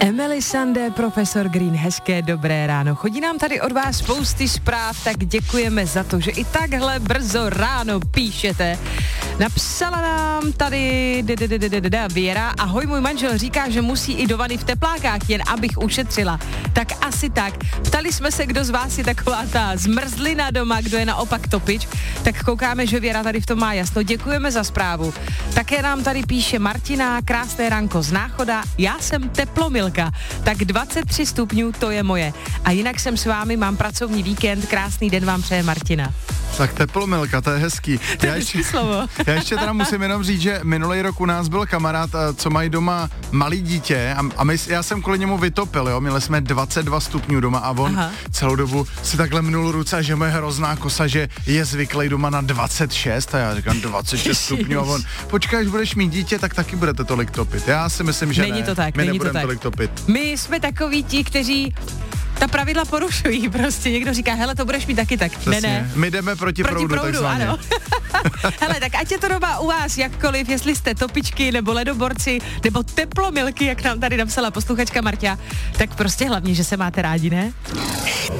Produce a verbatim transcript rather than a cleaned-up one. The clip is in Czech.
Emily Sandé, Profesor Green, hezké dobré ráno. Chodí nám tady od vás spousty zpráv, tak děkujeme za to, že i takhle brzo ráno píšete. Napsala nám tady Věra, ahoj, můj manžel říká, že musí i do vany v teplákách, jen abych ušetřila. Tak asi tak. Ptali jsme se, kdo z vás je taková ta zmrzlina doma, kdo je naopak topič, tak koukáme, že Věra tady v tom má jasno. Děkujeme za zprávu. Také nám tady píše Martina, krásné ránko z Náchoda, já jsem teplomilka, tak dvacet tři stupňů to je moje. A jinak jsem s vámi, mám pracovní víkend, krásný den vám přeje Martina. Tak teplomilka, to je hezký. To je já, ještě, slovo. já ještě teda musím jenom říct, že minulý rok u nás byl kamarád, co mají doma malý dítě a, a my, já jsem kvůli němu vytopil, jo, měli jsme dvacet dva stupňů doma a on Aha. celou dobu si takhle mnul ruce, že mu je hrozná kosa, že je zvyklý doma na dvacet šest a já říkám dvacet šest stupňů a on, počkej, až budeš mít dítě, tak taky budete tolik topit. Já si myslím, že není ne. to tak, my není to tak. tolik topit. My jsme takoví ti, kteří ta pravidla porušují, prostě někdo říká, hele, to budeš mít taky tak. Přesně. Ne, ne. My jdeme proti, proti proudu, proudu takzvaně. Ano. Hele, tak ať je to doma u vás jakkoliv, jestli jste topičky, nebo ledoborci, nebo teplomilky, jak nám tady napsala posluchačka Marťa, tak prostě hlavně, že se máte rádi, ne?